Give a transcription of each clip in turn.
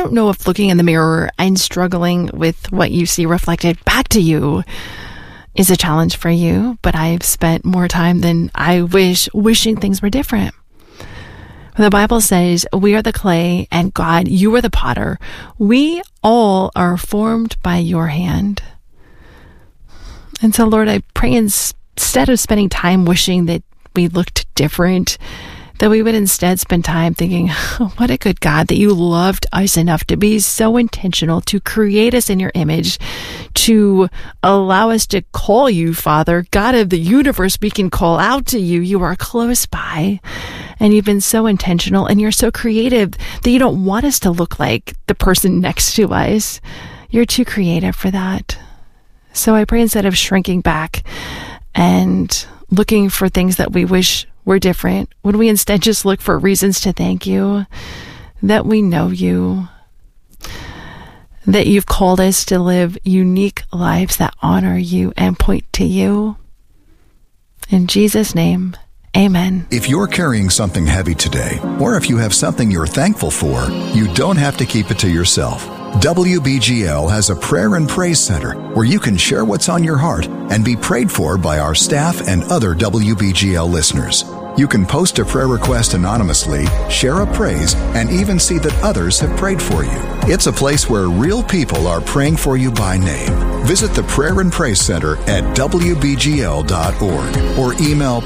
don't know if looking in the mirror and struggling with what you see reflected back to you is a challenge for you, but I've spent more time than I wishing things were different. The Bible says, we are the clay and God, you are the potter. We all are formed by your hand. And so, Lord, I pray instead of spending time wishing that we looked different, that we would instead spend time thinking, oh, what a good God that you loved us enough to be so intentional, to create us in your image, to allow us to call you, Father, God of the universe. We can call out to you. You are close by, and you've been so intentional, and you're so creative that you don't want us to look like the person next to us. You're too creative for that. So I pray instead of shrinking back and looking for things that we wish were different, would we instead just look for reasons to thank you, that we know you, that you've called us to live unique lives that honor you and point to you. In Jesus' name, amen. If you're carrying something heavy today, or if you have something you're thankful for, you don't have to keep it to yourself. WBGL has a prayer and praise center where you can share what's on your heart and be prayed for by our staff and other WBGL listeners. You can post a prayer request anonymously, share a praise, and even see that others have prayed for you. It's a place where real people are praying for you by name. Visit the Prayer and Praise Center at WBGL.org or email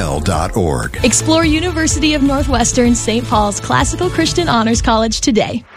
prayer@WBGL.org. Explore University of Northwestern St. Paul's Classical Christian Honors College today.